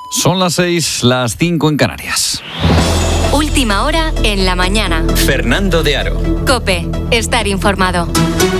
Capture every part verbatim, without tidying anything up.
Son las seis, las cinco en Canarias. Última hora en la mañana. Fernando de Aro. COPE. Estar informado.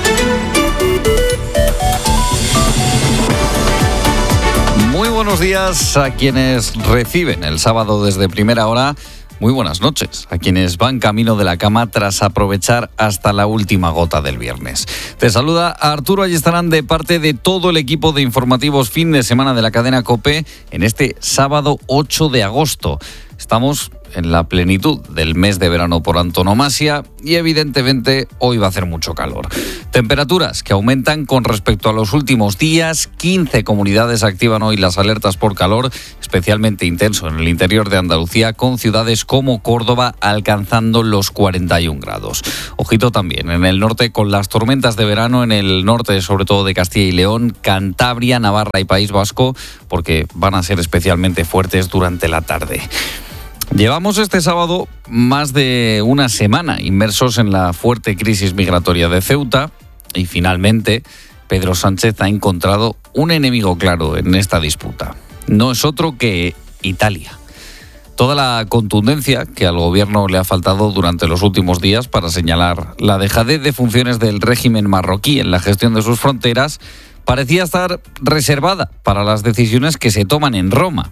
Muy buenos días a quienes reciben el sábado desde primera hora. Muy buenas noches a quienes van camino de la cama tras aprovechar hasta la última gota del viernes. Te saluda Arturo Ayestarán de parte de todo el equipo de informativos fin de semana de la cadena COPE en este sábado ocho de agosto. Estamos en la plenitud del mes de verano por antonomasia y evidentemente hoy va a hacer mucho calor. Temperaturas que aumentan con respecto a los últimos días. quince comunidades activan hoy las alertas por calor, especialmente intenso en el interior de Andalucía, con ciudades como Córdoba alcanzando los cuarenta y un grados. Ojito también en el norte con las tormentas de verano, en el norte sobre todo de Castilla y León, Cantabria, Navarra y País Vasco, porque van a ser especialmente fuertes durante la tarde. Llevamos este sábado más de una semana inmersos en la fuerte crisis migratoria de Ceuta y finalmente Pedro Sánchez ha encontrado un enemigo claro en esta disputa. No es otro que Italia. Toda la contundencia que al gobierno le ha faltado durante los últimos días para señalar la dejadez de funciones del régimen marroquí en la gestión de sus fronteras parecía estar reservada para las decisiones que se toman en Roma.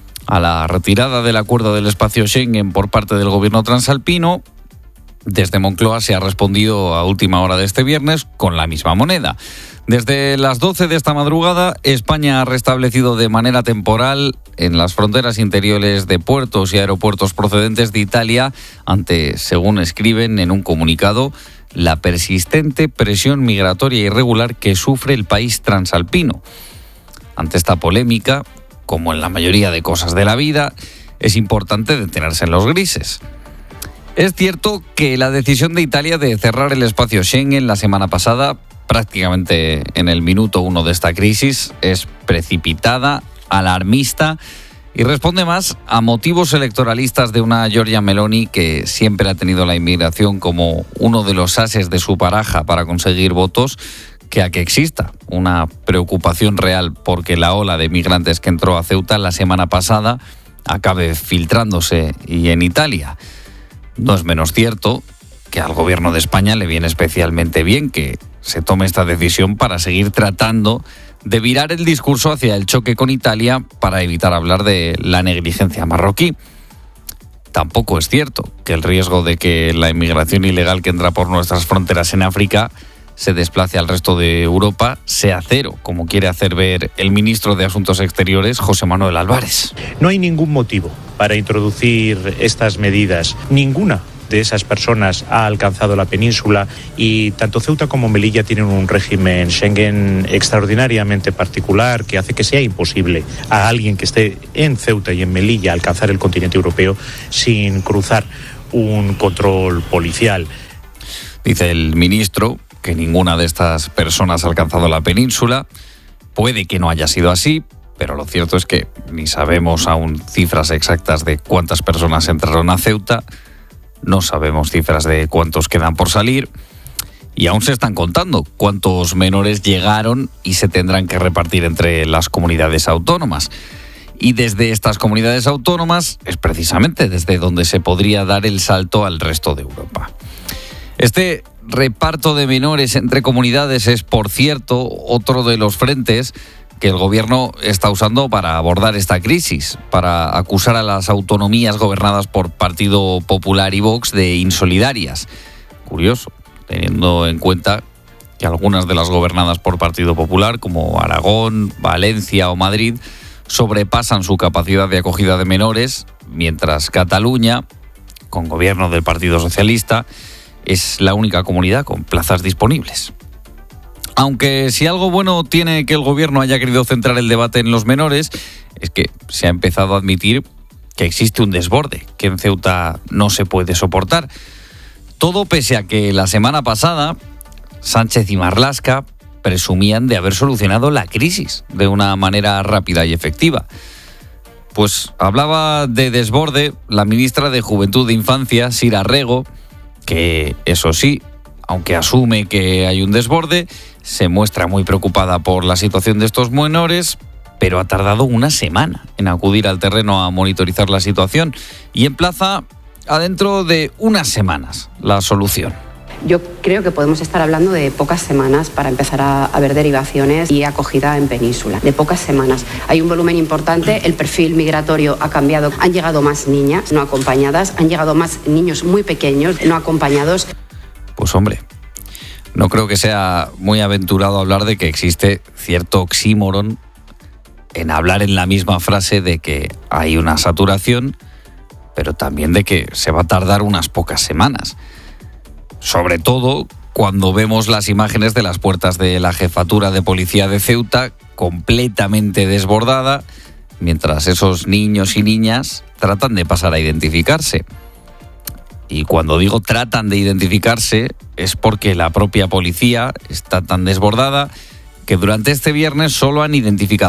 A la retirada del acuerdo del espacio Schengen por parte del gobierno transalpino, desde Moncloa se ha respondido a última hora de este viernes con la misma moneda. Desde las doce de esta madrugada, España ha restablecido de manera temporal en las fronteras interiores de puertos y aeropuertos procedentes de Italia ante, según escriben en un comunicado, la persistente presión migratoria irregular que sufre el país transalpino. Ante esta polémica, como en la mayoría de cosas de la vida, es importante detenerse en los grises. Es cierto que la decisión de Italia de cerrar el espacio Schengen la semana pasada, prácticamente en el minuto uno de esta crisis, es precipitada, alarmista y responde más a motivos electoralistas de una Giorgia Meloni que siempre ha tenido la inmigración como uno de los ases de su baraja para conseguir votos, que a que exista una preocupación real porque la ola de migrantes que entró a Ceuta la semana pasada acabe filtrándose y en Italia. No es menos cierto que al gobierno de España le viene especialmente bien que se tome esta decisión para seguir tratando de virar el discurso hacia el choque con Italia para evitar hablar de la negligencia marroquí. Tampoco es cierto que el riesgo de que la inmigración ilegal que entra por nuestras fronteras en África se desplace al resto de Europa sea cero, como quiere hacer ver el ministro de Asuntos Exteriores, José Manuel Álvarez. No hay ningún motivo para introducir estas medidas. Ninguna de esas personas ha alcanzado la península y tanto Ceuta como Melilla tienen un régimen Schengen extraordinariamente particular que hace que sea imposible a alguien que esté en Ceuta y en Melilla alcanzar el continente europeo sin cruzar un control policial. Dice el ministro que ninguna de estas personas ha alcanzado la península. Puede que no haya sido así, pero lo cierto es que ni sabemos aún cifras exactas de cuántas personas entraron a Ceuta, no sabemos cifras de cuántos quedan por salir y aún se están contando cuántos menores llegaron y se tendrán que repartir entre las comunidades autónomas. Y desde estas comunidades autónomas es precisamente desde donde se podría dar el salto al resto de Europa. Este reparto de menores entre comunidades es, por cierto, otro de los frentes que el gobierno está usando para abordar esta crisis, para acusar a las autonomías gobernadas por Partido Popular y Vox de insolidarias. Curioso, teniendo en cuenta que algunas de las gobernadas por Partido Popular, como Aragón, Valencia o Madrid, sobrepasan su capacidad de acogida de menores, mientras Cataluña, con gobierno del Partido Socialista, es la única comunidad con plazas disponibles. Aunque si algo bueno tiene que el gobierno haya querido centrar el debate en los menores, es que se ha empezado a admitir que existe un desborde que en Ceuta no se puede soportar. Todo pese a que la semana pasada Sánchez y Marlaska presumían de haber solucionado la crisis de una manera rápida y efectiva. Pues hablaba de desborde la ministra de Juventud e Infancia, Sira Rego, que eso sí, aunque asume que hay un desborde, se muestra muy preocupada por la situación de estos menores, pero ha tardado una semana en acudir al terreno a monitorizar la situación y emplaza a dentro de unas semanas la solución. Yo creo que podemos estar hablando de pocas semanas para empezar a, a ver derivaciones y acogida en península. De pocas semanas. Hay un volumen importante, el perfil migratorio ha cambiado. Han llegado más niñas no acompañadas, han llegado más niños muy pequeños no acompañados. Pues hombre, no creo que sea muy aventurado hablar de que existe cierto oxímoron en hablar en la misma frase de que hay una saturación, pero también de que se va a tardar unas pocas semanas. Sobre todo cuando vemos las imágenes de las puertas de la jefatura de policía de Ceuta completamente desbordada, mientras esos niños y niñas tratan de pasar a identificarse. Y cuando digo tratan de identificarse es porque la propia policía está tan desbordada que durante este viernes solo han identificado